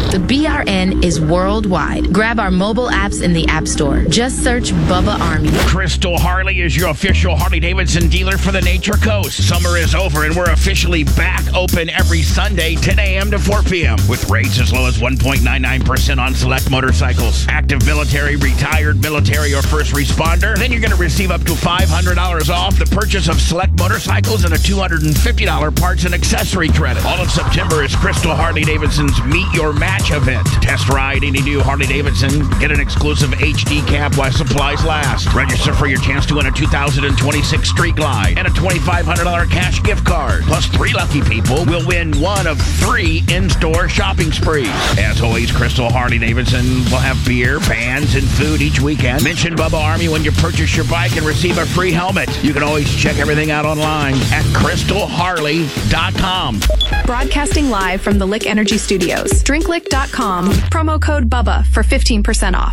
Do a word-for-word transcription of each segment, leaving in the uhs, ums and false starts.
The B R N is worldwide. Grab our mobile apps in the App Store. Just search Bubba Army. Crystal Harley is your official Harley-Davidson dealer for the Nature Coast. Summer is over and we're officially back open every Sunday, ten a.m. to four p.m. with rates as low as one point nine nine percent on select motorcycles. Active military, retired military, or first responder. Then you're going to receive up to five hundred dollars off the purchase of select motorcycles and a two hundred fifty dollars parts and accessory credit. All of September is Crystal Harley-Davidson's Meet Your Match event. Test ride any new Harley-Davidson. Get an exclusive H D cab while supplies last. Register for your chance to win a two thousand twenty-six Street Glide and a twenty-five hundred dollars cash gift card. Plus, three lucky people will win one of three in-store shopping sprees. As always, Crystal Harley-Davidson will have beer, bands, and food each weekend. Mention Bubba Army when you purchase your bike and receive a free helmet. You can always check everything out online at crystal harley dot com. Broadcasting live from the Lick Energy Studios. drink lick dot com. Promo code BUBBA for fifteen percent off.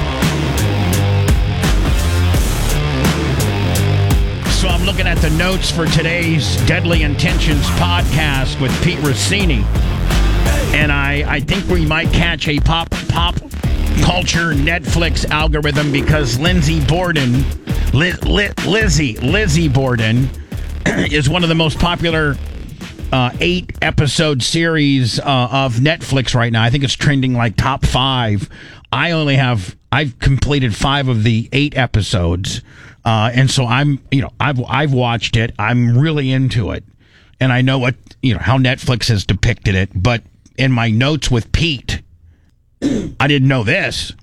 So I'm looking at the notes for today's Deadly Intentions podcast with Pete Rossini. And I, I think we might catch a pop pop culture Netflix algorithm because Lindsay Borden, Li, Li, Lizzie, Lizzie Borden is one of the most popular uh, eight episode series uh, of Netflix right now. I think it's trending like top five. I only have, I've completed five of the eight episodes. Uh, and so I'm, you know, I've, I've watched it. I'm really into it. And I know what, you know, how Netflix has depicted it. But in my notes with Pete, I didn't know this.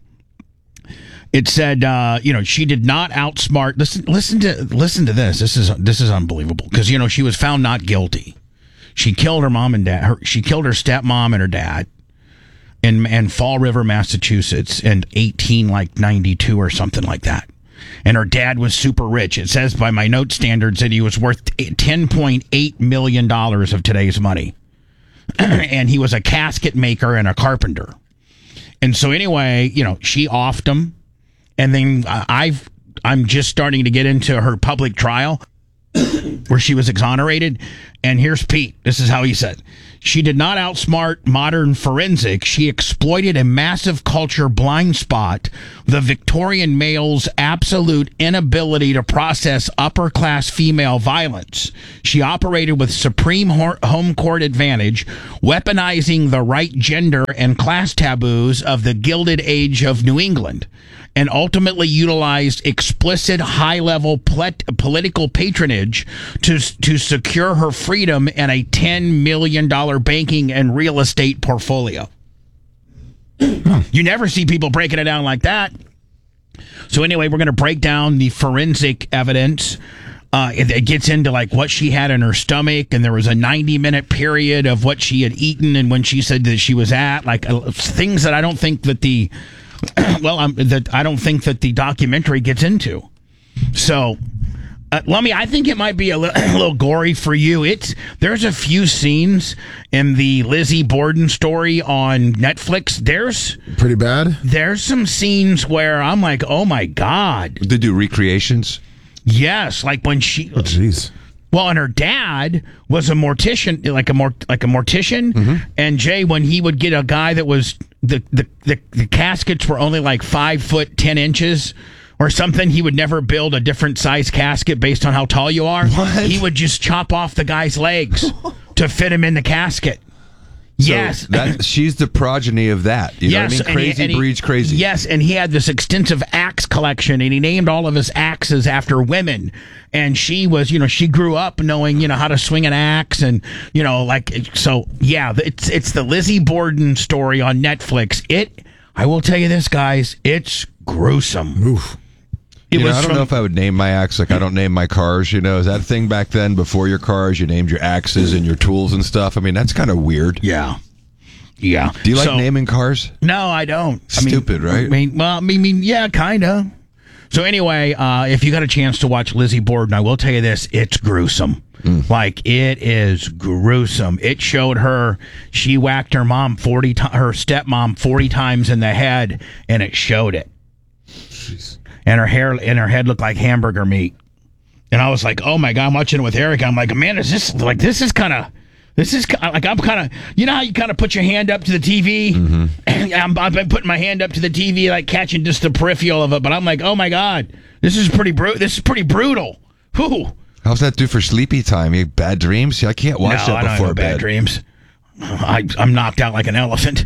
It said, uh, you know, she did not outsmart. Listen, listen to, listen to this. This is, this is unbelievable because, you know, she was found not guilty. She killed her mom and dad. Her, she killed her stepmom and her dad in, in Fall River, Massachusetts in eighteen like ninety-two or something like that. And her dad was super rich. It says by my note standards that he was worth ten point eight million dollars of today's money. And he was a casket maker and a carpenter. And so anyway, you know, she offed him. And then I've, I'm just starting to get into her public trial where she was exonerated. And here's Pete. This is how he said. She did not outsmart modern forensics. She exploited a massive culture blind spot, the Victorian male's absolute inability to process upper-class female violence. She operated with supreme home court advantage, weaponizing the right gender and class taboos of the Gilded Age of New England, and ultimately utilized explicit high-level plet- political patronage to, to secure her freedom and a ten million dollars banking and real estate portfolio. Huh. You never see people breaking it down like that. So anyway, we're going to break down the forensic evidence. Uh, it, it gets into like what she had in her stomach, and there was a ninety minute period of what she had eaten and when she said that she was at, like uh, things that I don't think that the well, um, that I don't think that the documentary gets into. So, uh, Lummy, I think it might be a, li- a little gory for you. It's there's a few scenes in the Lizzie Borden story on Netflix. There's pretty bad. There's some scenes where I'm like, oh my god. They do recreations. Yes, like when she. Oh, jeez. Well, and her dad was a mortician, like a mort, like a mortician. Mm-hmm. And Jay, when he would get a guy that was the, the the the caskets were only like five foot ten inches or something, he would never build a different size casket based on how tall you are. What? He would just chop off the guy's legs to fit him in the casket. So yes, that, she's the progeny of that. You yes, know what I mean? Crazy and he, breeds crazy. Yes, and he had this extensive axe collection, and he named all of his axes after women. And she was, you know, she grew up knowing, you know, how to swing an axe, and you know, like so. Yeah, it's it's the Lizzie Borden story on Netflix. It, I will tell you this, guys, it's gruesome. Oof. It you know, was I don't from, know if I would name my axe like I don't name my cars. You know, is that a thing back then? Before your cars, you named your axes and your tools and stuff. I mean, that's kind of weird. Yeah, yeah. Do you like so, naming cars? No, I don't. Stupid, I mean, right? I mean, well, I mean, I mean yeah, kind of. So anyway, uh, if you got a chance to watch Lizzie Borden, I will tell you this: it's gruesome. Mm. Like it is gruesome. It showed her she whacked her mom forty, to- her stepmom forty times in the head, and it showed it. Jeez. And her hair and her head looked like hamburger meat. And I was like, oh my God, I'm watching it with Eric. I'm like, man, is this like, this is kind of, This is like I'm kind of, you know how you kind of put your hand up to the T V? Mm-hmm. I'm, I've been putting my hand up to the T V, like catching just the peripheral of it. But I'm like, oh my God, this is pretty bru- This is pretty brutal. Whew. How's that do for sleepy time? You have bad dreams? I can't watch no, that I don't before have bed. Bad dreams. I, I'm knocked out like an elephant.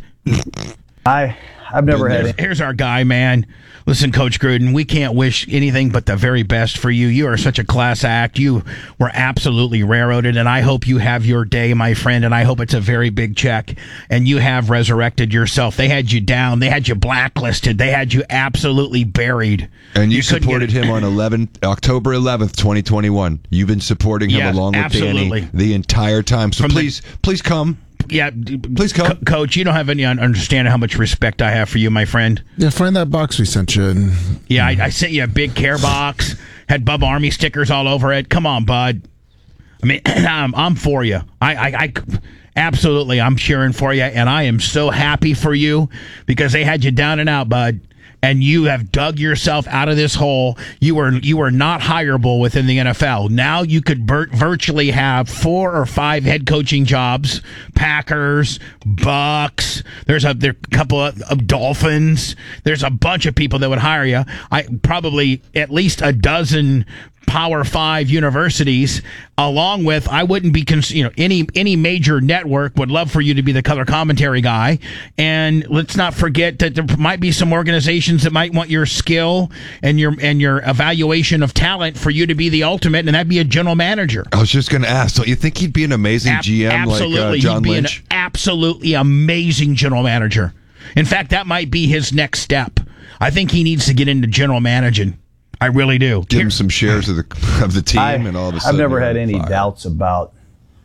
I I've never had it. Here's our guy, man. Listen, Coach Gruden, we can't wish anything but the very best for you. You are such a class act. You were absolutely railroaded, and I hope you have your day, my friend, and I hope it's a very big check, and you have resurrected yourself. They had you down. They had you blacklisted. They had you absolutely buried. And you, you supported him on eleventh, October eleventh, twenty twenty-one. You've been supporting him yes, along with absolutely. Danny the entire time. So From please, the- please come. Yeah, please come, Co- Coach. You don't have any understanding how much respect I have for you, my friend. Yeah, find that box we sent you. And yeah, I, I sent you a big care box. Had Bubba Army stickers all over it. Come on, bud. I mean, I'm, I'm for you. I, I, I, absolutely, I'm cheering for you, and I am so happy for you because they had you down and out, bud. And you have dug yourself out of this hole. You were you were not hireable within the N F L. Now you could vir- virtually have four or five head coaching jobs. Packers, Bucks. There's a there a couple of, of Dolphins. There's a bunch of people that would hire you. I probably at least a dozen Power Five universities, along with I wouldn't be cons- you know any any major network would love for you to be the color commentary guy. And let's not forget that there might be some organizations that might want your skill and your and your evaluation of talent for you to be the ultimate, and that'd be a general manager. I was just going to ask, don't you think he'd be an amazing Ab- G M absolutely. like uh, John He'd be Lynch? An absolutely amazing general manager. In fact, that might be his next step. I think he needs to get into general managing. I really do. Give him some shares of the of the team, I, and all of a I've sudden never you're had on any fire. doubts about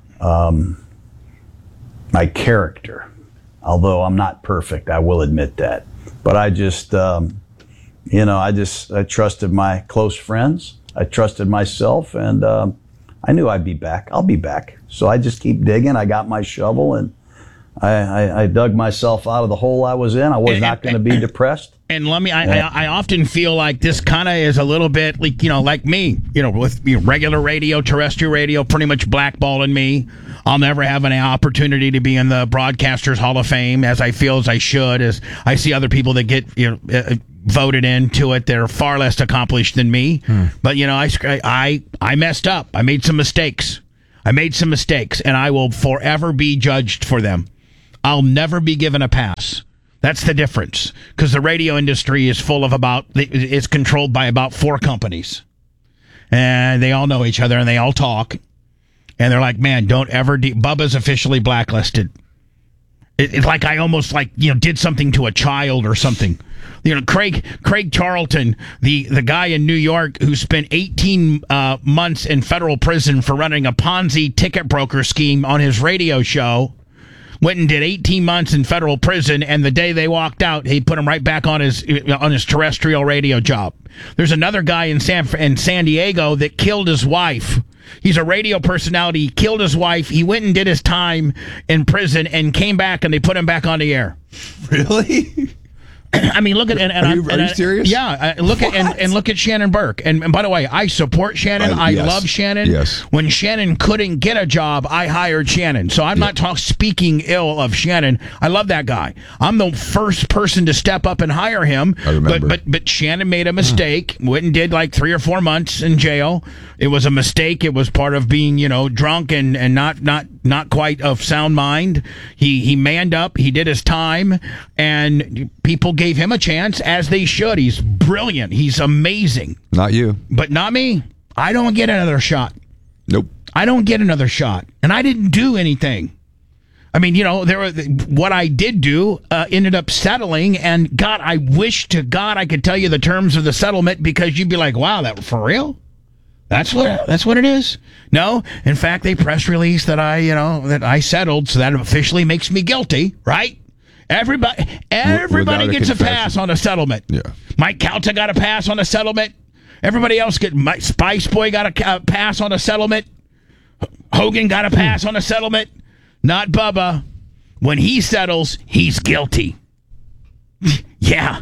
um, my character, although I'm not perfect. I will admit that. But I just, um, you know, I just I trusted my close friends. I trusted myself, and um, I knew I'd be back. I'll be back. So I just keep digging. I got my shovel, and I, I, I dug myself out of the hole I was in. I was And- not going to be depressed. And let me, I, I, I often feel like this kind of is a little bit like, you know, like me, you know, with you know, regular radio, terrestrial radio, pretty much blackballing me. I'll never have an opportunity to be in the Broadcasters Hall of Fame as I feel as I should, as I see other people that get, you know, uh, voted into it. They're far less accomplished than me. Hmm. But, you know, I, I, I messed up. I made some mistakes. I made some mistakes, and I will forever be judged for them. I'll never be given a pass. That's the difference, because the radio industry is full of about, it's controlled by about four companies, and they all know each other, and they all talk, and they're like, man, don't ever, de- Bubba's officially blacklisted. It, it's like I almost like, you know, did something to a child or something. You know, Craig Craig Charlton, the, the guy in New York who spent eighteen uh, months in federal prison for running a Ponzi ticket broker scheme on his radio show, went and did eighteen months in federal prison, and the day they walked out, he put him right back on his on his terrestrial radio job. There's another guy in San in San Diego that killed his wife. He's a radio personality. He killed his wife. He went and did his time in prison and came back, and they put him back on the air. Really? I mean, look at and, and Are I'm- you- are and you I- serious? Yeah, uh, look at and, and look at Shannon Burke. And, and by the way, I support Shannon. Uh, I yes. love Shannon. Yes. When Shannon couldn't get a job, I hired Shannon. So I'm not talk, speaking ill of Shannon. I love that guy. I'm the first person to step up and hire him. I remember. But but but Shannon made a mistake. Went and did like three or four months in jail. It was a mistake. It was part of being, you know, drunk and, and not not not quite of sound mind. He he manned up. He did his time, and people gave him a chance, as they should. He's brilliant. He's amazing. Not you. But not me. I don't get another shot. Nope. I don't get another shot. And I didn't do anything. I mean, you know, there were, what I did do uh, ended up settling, and God, I wish to God I could tell you the terms of the settlement, because you'd be like, wow, that for real? That's what that's what it is. No, in fact, they press release that I, you know, that I settled, so that officially makes me guilty, right? Everybody, everybody Without a gets a confession. pass on a settlement. Yeah. Mike Calta got a pass on a settlement. Everybody else get. Mike Spice Boy got a ca- pass on a settlement. Hogan got a pass on a settlement. Not Bubba. When he settles, he's guilty. Yeah.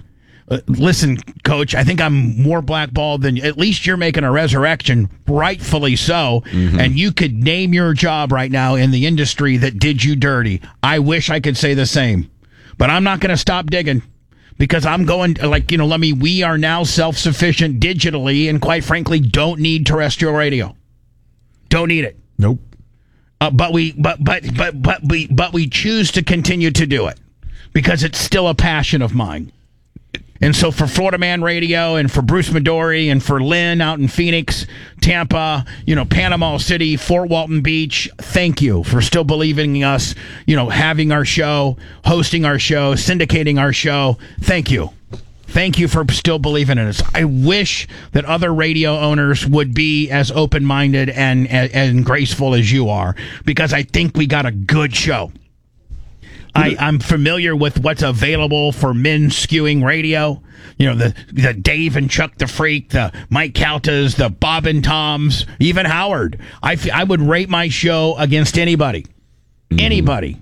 Uh, listen, Coach, I think I'm more blackballed than at least you're making a resurrection, rightfully so, mm-hmm. and you could name your job right now in the industry that did you dirty. I wish I could say the same, but I'm not going to stop digging because I'm going, like, you know, let me, we are now self-sufficient digitally and quite frankly don't need terrestrial radio. Don't need it. Nope. Uh, but we, but, but, but, but we, but we choose to continue to do it because it's still a passion of mine. And so for Florida Man Radio and for Bruce Midori and for Lynn out in Phoenix, Tampa, you know, Panama City, Fort Walton Beach, thank you for still believing in us, you know, having our show, hosting our show, syndicating our show. Thank you. Thank you for still believing in us. I wish that other radio owners would be as open-minded and, and, and graceful as you are, because I think we got a good show. I, I'm familiar with what's available for men skewing radio. You know, the the Dave and Chuck the Freak, the Mike Caltas, the Bob and Toms, even Howard. I, f- I would rate my show against anybody. Mm-hmm. Anybody.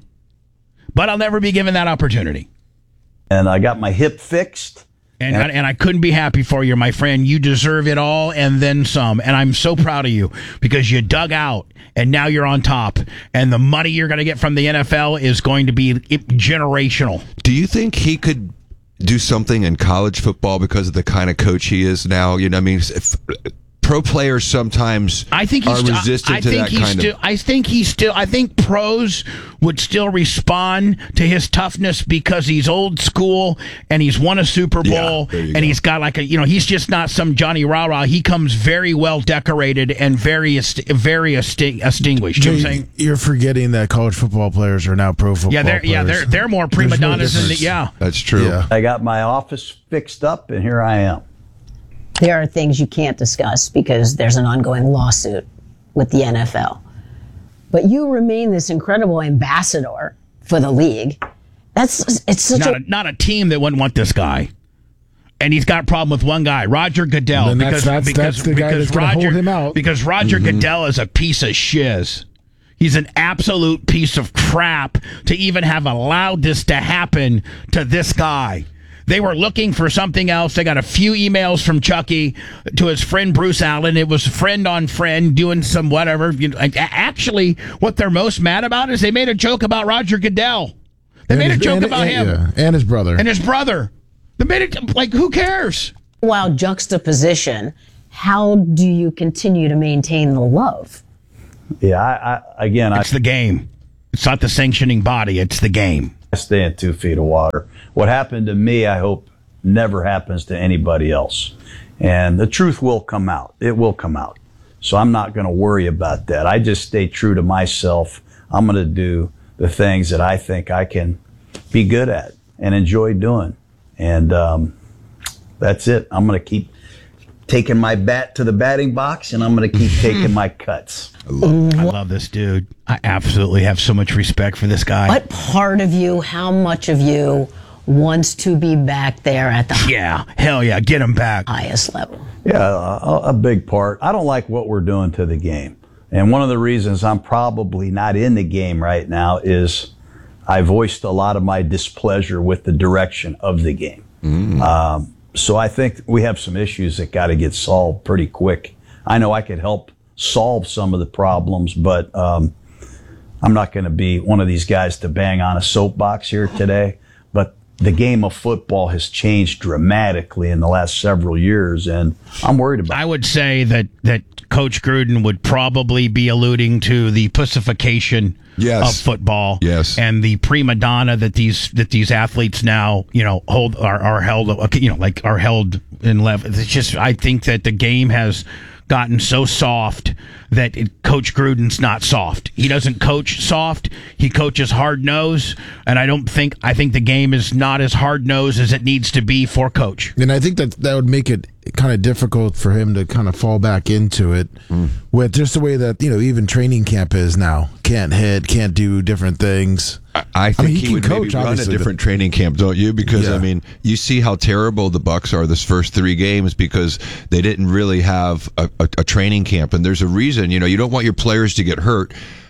But I'll never be given that opportunity. And I got my hip fixed. And, and, and I couldn't be happy for you, my friend. You deserve it all and then some. And I'm so proud of you because you dug out and now you're on top. And the money you're going to get from the N F L is going to be generational. Do you think he could do something in college football because of the kind of coach he is now? You know, I mean, if, pro players sometimes I think he's are resistant I, I to think that he's kind still, of... I think he's still... I think pros would still respond to his toughness because he's old school and he's won a Super Bowl yeah, and go. he's got like a... You know, he's just not some Johnny Rah-Rah. He comes very well decorated and very esti- very esti- extinguished. You know what I'm saying? You're forgetting that college football players are now pro football Yeah, they're, players. yeah, they're, they're more prima There's no donnas than... The, difference. yeah. That's true. Yeah. I got my office fixed up, and here I am. There are things you can't discuss because there's an ongoing lawsuit with the N F L. But you remain this incredible ambassador for the league. That's it's such Not a, a, not a team that wouldn't want this guy. And he's got a problem with one guy, Roger Goodell. Then that's- because that's- because, that's the guy because that's gonna Roger, hold him out. Because Roger Goodell is a piece of shiz. He's an absolute piece of crap to even have allowed this to happen to this guy. They were looking for something else. They got a few emails from Chucky to his friend Bruce Allen. It was friend on friend doing some whatever. You know, actually, what they're most mad about is they made a joke about Roger Goodell. They And made his- a joke and- about and- him yeah, and his brother. and his brother. They made it like, who cares? wild juxtaposition. How do you continue to maintain the love? Yeah, I, I again, I It's the game. It's not the sanctioning body. It's the game. stay in two feet of water. What happened to me, I hope never happens to anybody else. And the truth will come out. It will come out. So I'm not going to worry about that. I just stay true to myself. I'm going to do the things that I think I can be good at and enjoy doing. And um, that's it. I'm going to keep taking my bat to the batting box, and I'm going to keep taking my cuts. I love this dude. I absolutely have so much respect for this guy. What part of you, how much of you wants to be back there at the Yeah, hell yeah, get him back. highest level? Yeah, a, a big part. I don't like what we're doing to the game. And one of the reasons I'm probably not in the game right now is I voiced a lot of my displeasure with the direction of the game. Mm. Um, so I think we have some issues that got to get solved pretty quick. I know I could help solve some of the problems, but um, I'm not going to be one of these guys to bang on a soapbox here today. But the game of football has changed dramatically in the last several years, and I'm worried about it. I would say that, that Coach Gruden would probably be alluding to the pussification Yes. of football, Yes. and the prima donna that these that these athletes now, you know, hold are, are held, you know, like are held in level. It's just, I think that the game has gotten so soft that it, Coach Gruden's not soft. He doesn't coach soft. He coaches hard nose, and I don't think I think the game is not as hard nosed as it needs to be for Coach. And I think that that would make it kind of difficult for him to kind of fall back into it mm. with just the way that, you know, even training camp is now. Can't hit, can't do different things. I, I think I mean, he he, can would coach, maybe run a obviously, different but- training camp, don't you? Because, Yeah. I mean, you see how terrible the Bucs are this first three games because they didn't really have a, a, a training camp. And there's a reason, you know, you don't want your players to get hurt.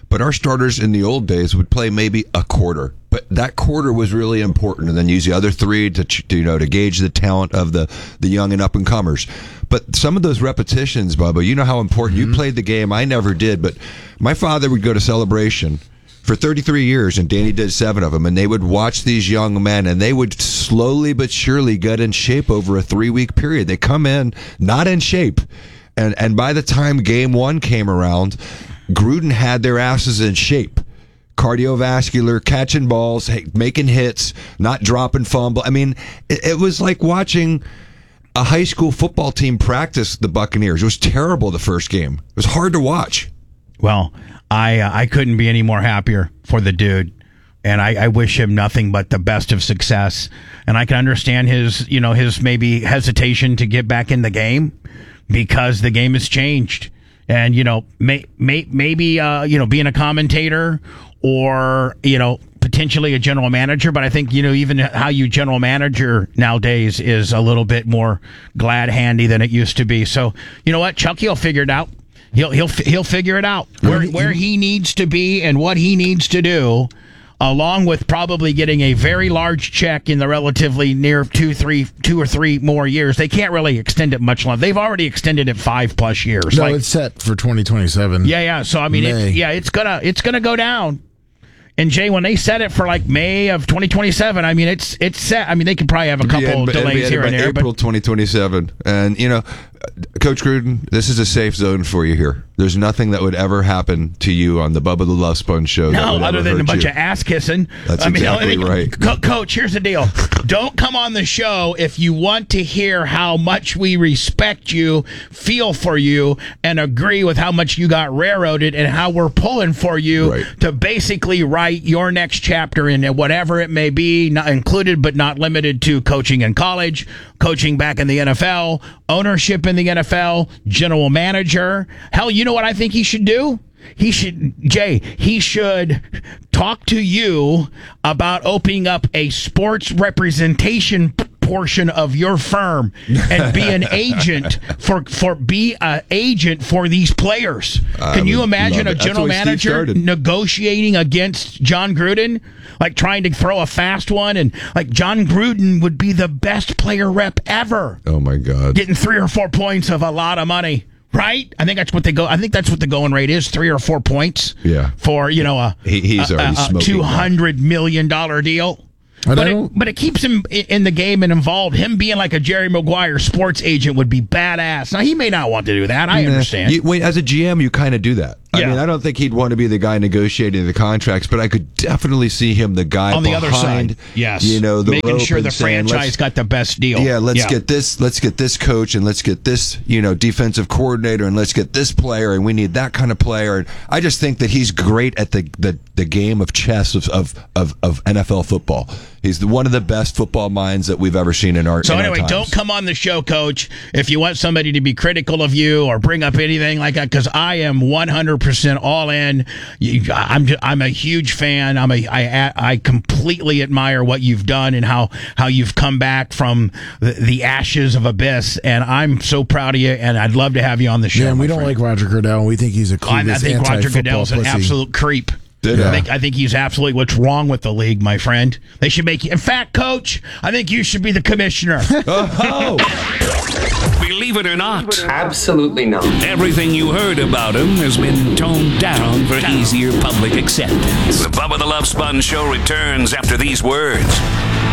but our starters in the old days would play maybe a quarter. But that quarter was really important, and then use the other three to, to you know to gauge the talent of the, the young and up and comers. But some of those repetitions, Bubba, you know how important. Mm-hmm. You played the game. I never did, but my father would go to Celebration for thirty-three years, and Danny did seven of them, and they would watch these young men, and they would slowly but surely get in shape over a three-week period. They come in not in shape, and and by the time game one came around, Gruden had their asses in shape. Cardiovascular, catching balls, making hits, not dropping fumble. I mean, it, it was like watching a high school football team practice the Buccaneers. It was terrible the first game. It was hard to watch. Well, I uh, I couldn't be any more happier for the dude, and I, I wish him nothing but the best of success. And I can understand his, you know, his maybe hesitation to get back in the game because the game has changed. And you know, may, may, maybe uh, you know, being a commentator or you know, potentially a general manager. But I think you know, even how you general manager nowadays is a little bit more glad handy than it used to be. So you know what, Chucky will figure it out. He'll he'll he'll figure it out where where he needs to be and what he needs to do, along with probably getting a very large check in the relatively near two three two or three more years. They can't really extend it much longer. They've already extended it five plus years. No, like, it's set for twenty twenty-seven. Yeah, yeah. So I mean, it, yeah, it's gonna it's gonna go down. And Jay, when they set it for like May of twenty twenty-seven, I mean, it's it's set. I mean, they could probably have a couple yeah, delays here and there. April but twenty twenty-seven, and you know, Coach Gruden, this is a safe zone for you here. There's nothing that would ever happen to you on the Bubba the Love Sponge show. No, other than a bunch you. of ass kissing. That's I mean, exactly right. Co- Coach, here's the deal. Don't come on the show if you want to hear how much we respect you, feel for you, and agree with how much you got railroaded and how we're pulling for you right. to basically write your next chapter in whatever it may be, not included but not limited to coaching in college, coaching back in the N F L, ownership in the N F L, general manager. Hell, you know what I think he should do? He should, Jay, he should talk to you about opening up a sports representation portion of your firm and be an agent for for be an agent for these players. I Can you imagine a it. general manager negotiating against John Gruden, like trying to throw a fast one, and like John Gruden would be the best player rep ever. Oh my God, getting three or four points of a lot of money. Right? I think that's what they go. I think that's what the going rate is: three or four points. Yeah. For you know a he, he's a, already a, a two hundred million dollar deal. But it, but it keeps him in the game and involved. Him being like a Jerry Maguire sports agent would be badass. Now, he may not want to do that. I nah, understand. You, wait, as a G M, you kind of do that. Yeah. I mean, I don't think he'd want to be the guy negotiating the contracts, but I could definitely see him the guy on the behind, other side. Yes, you know, the making sure the saying, franchise got the best deal. Yeah, let's yeah. get this. Let's get this coach, and let's get this, you know, defensive coordinator, and let's get this player, and we need that kind of player. And I just think that he's great at the the, the game of chess of, of of of N F L football. He's the, one of the best football minds that we've ever seen in our. So in anyway, our don't come on the show, Coach, if you want somebody to be critical of you or bring up anything like that, because I am one hundred percent all in. You, I'm just, I'm a huge fan. I'm a I I completely admire what you've done and how how you've come back from the, the ashes of abyss. And I'm so proud of you. And I'd love to have you on the show. Yeah, and we don't friend. like Roger Goodell. We think he's a clueless I, I think Roger Goodell's an pussy. absolute creep. Did I I? think I think he's absolutely what's wrong with the league, my friend. They should make you. In fact, Coach, I think you should be the commissioner. Oh. Believe it or not, absolutely not. Everything you heard about him has been toned down for easier public acceptance. The Bubba the Love Sponge Show returns after these words.